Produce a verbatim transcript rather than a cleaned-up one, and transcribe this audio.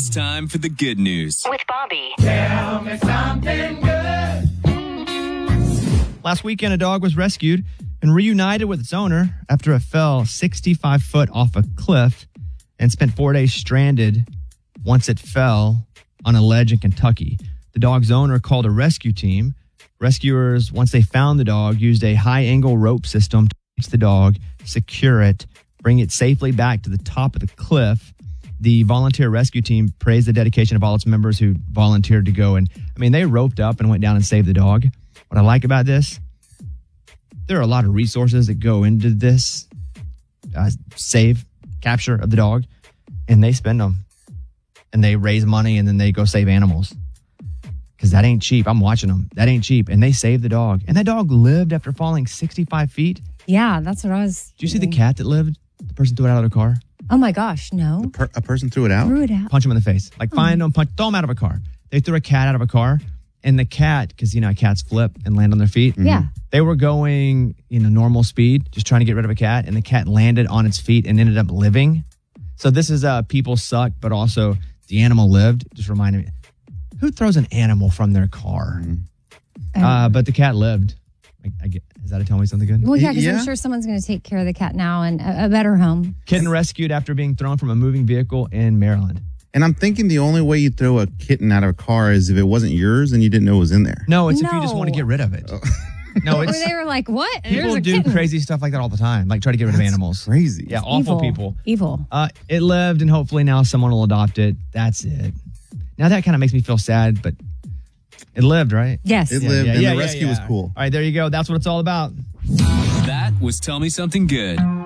It's time for the good news with Bobby. Tell me something good. Last weekend, a dog was rescued and reunited with its owner after it fell sixty-five foot off a cliff and spent four days stranded once it fell on a ledge in Kentucky. The dog's owner called a rescue team. Rescuers, once they found the dog, used a high-angle rope system to reach the dog, secure it, bring it safely back to the top of the cliff. The volunteer rescue team praised the dedication of all its members who volunteered to go. And, I mean, they roped up and went down and saved the dog. What I like about this, there are a lot of resources that go into this uh, save, capture of the dog, and they spend them. And they raise money, and then they go save animals. Because that ain't cheap. I'm watching them. That ain't cheap. And they saved the dog. And that dog lived after falling sixty-five feet. Yeah, that's what I was. Did you see the cat that lived? The person threw it out of the car. Oh my gosh, no. Per- a person threw it out? Threw it out. Punch him in the face. Like, find him, punch, throw him out of a car. They threw a cat out of a car. And the cat, because, you know, cats flip and land on their feet. Yeah. They were going, you know, normal speed, just trying to get rid of a cat. And the cat landed on its feet and ended up living. So this is uh, people suck, but also the animal lived. Just reminded me. Who throws an animal from their car? Mm-hmm. Uh, but the cat lived. I, I get, is that a tell me something good? Well, yeah, because Yeah. I'm sure someone's going to take care of the cat now and a, a better home. Kitten rescued after being thrown from a moving vehicle in Maryland. And I'm thinking the only way you throw a kitten out of a car is if it wasn't yours and you didn't know it was in there. No, it's if you just No. want to get rid of it. No, Where it's they were like, what? people There's a do kitten. crazy stuff like that all the time, like try to get rid of animals. Crazy. Yeah, awful Evil. people. Evil. Uh, it lived, and hopefully now someone will adopt it. That's it. Now that kind of makes me feel sad, but it lived, right? Yes. It lived and the rescue was cool. All right, there you go. That's what it's all about. That was Tell Me Something Good.